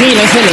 Sí, lo sé.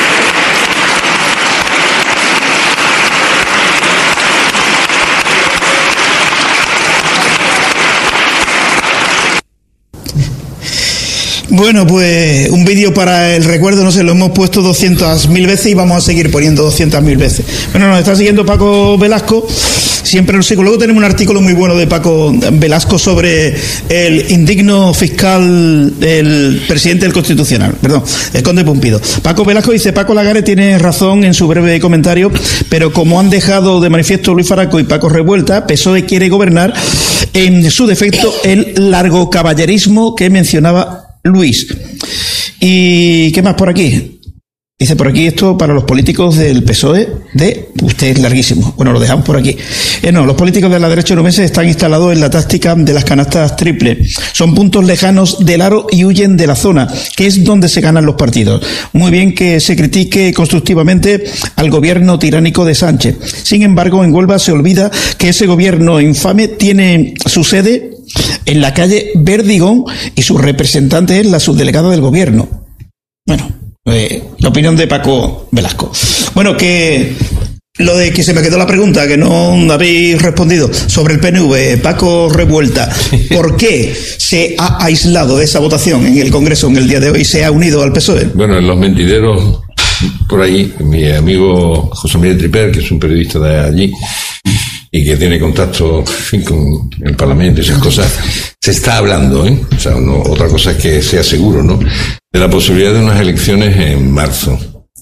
Bueno, pues un vídeo para el recuerdo, no sé, lo hemos puesto 200.000 veces y vamos a seguir poniendo 200.000 veces. Bueno, nos está siguiendo Paco Velasco, siempre nos sigue. Luego tenemos un artículo muy bueno de Paco Velasco sobre el indigno fiscal del presidente del Constitucional, el conde Pumpido. Paco Velasco dice: Paco Lagares tiene razón en su breve comentario, pero como han dejado de manifiesto Luis Faraco y Paco Revuelta, PSOE quiere gobernar en su defecto el largo caballerismo que mencionaba Luis. ¿Y qué más por aquí? Dice por aquí esto para los políticos del PSOE usted es larguísimo. Bueno, lo dejamos por aquí. Los políticos de la derecha onubense están instalados en la táctica de las canastas triples. Son puntos lejanos del aro y huyen de la zona, que es donde se ganan los partidos. Muy bien que se critique constructivamente al gobierno tiránico de Sánchez. Sin embargo, en Huelva se olvida que ese gobierno infame tiene su sede en la calle Verdigón y su representante es la subdelegada del gobierno. Bueno, la opinión de Paco Velasco. Bueno, que lo de que se me quedó la pregunta que no habéis respondido sobre el PNV, Paco Revuelta, ¿por qué se ha aislado de esa votación en el Congreso en el día de hoy y se ha unido al PSOE? Bueno, en los mentideros por ahí, mi amigo José Miguel Triper, que es un periodista de allí y que tiene contacto, en fin, con el Parlamento y esas cosas, se está hablando, O sea, otra cosa es que sea seguro, ¿no?, de la posibilidad de unas elecciones en marzo.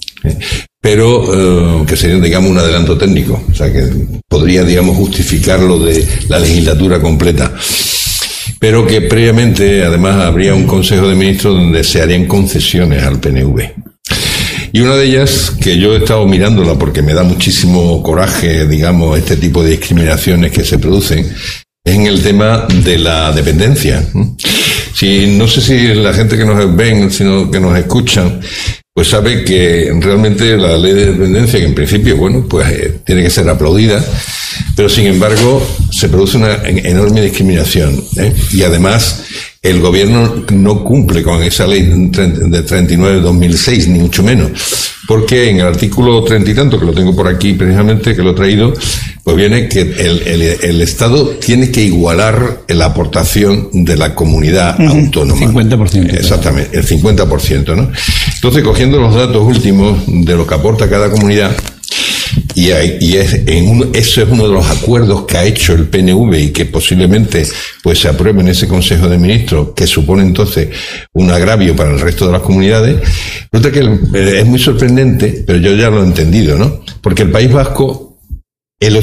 Pero que sería, digamos, un adelanto técnico, o sea, que podría, digamos, justificar lo de la legislatura completa. Pero que previamente, además, habría un Consejo de Ministros donde se harían concesiones al PNV. Y una de ellas, que yo he estado mirándola porque me da muchísimo coraje, digamos, este tipo de discriminaciones que se producen, es en el tema de la dependencia. No sé si la gente que nos ven, sino que nos escuchan, pues sabe que realmente la ley de dependencia, que en principio, bueno, pues tiene que ser aplaudida, pero sin embargo se produce una enorme discriminación, y además el gobierno no cumple con esa ley de 39 de 2006, ni mucho menos, porque en el artículo 30 y tanto, que lo tengo por aquí precisamente, que lo he traído, pues viene que el Estado tiene que igualar la aportación de la comunidad autónoma. 50%. Exactamente, el 50%, ¿no? Entonces, cogiendo los datos últimos de lo que aporta cada comunidad, eso es uno de los acuerdos que ha hecho el PNV y que posiblemente pues se apruebe en ese Consejo de Ministros, que supone entonces un agravio para el resto de las comunidades. Resulta que es muy sorprendente, pero yo ya lo he entendido, ¿no? Porque el País Vasco, el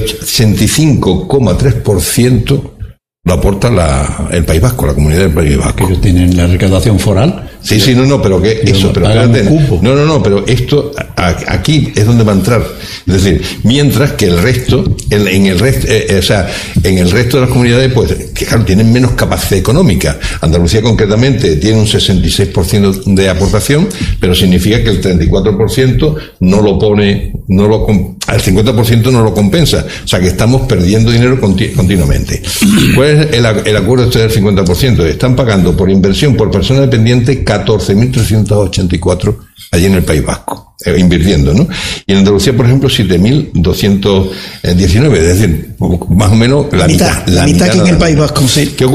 85,3% lo aporta el País Vasco, la comunidad del País Vasco. Ellos tienen la recaudación foral. Sí, pero que eso, pero espérate. No, pero esto aquí es donde va a entrar. Es decir, mientras que el resto, en el resto de las comunidades, pues, que claro, tienen menos capacidad económica. Andalucía concretamente tiene un 66% de aportación, pero significa que el 34% no lo pone, al 50% no lo compensa. O sea que estamos perdiendo dinero continuamente. ¿Cuál es el acuerdo este del 50%? Están pagando por inversión por persona dependiente 14.384 allí en el País Vasco, invirtiendo, ¿no? Y en Andalucía, por ejemplo, 7.219, es decir, más o menos la mitad aquí en el País Vasco, sí. ¿Qué ocurre?